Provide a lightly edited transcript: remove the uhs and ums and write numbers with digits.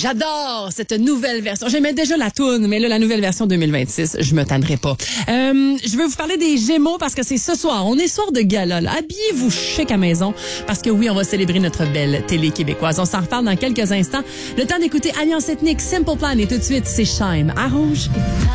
J'adore cette nouvelle version. J'aimais déjà la toune, mais là, la nouvelle version 2026, je me tannerai pas. Je veux vous parler des Gémeaux parce que c'est ce soir. On est soir de gala, là. Habillez-vous chic à maison parce que oui, on va célébrer notre belle télé québécoise. On s'en reparle dans quelques instants. Le temps d'écouter Alliance Ethnique, Simple Plan et tout de suite, c'est Shime à Rouge.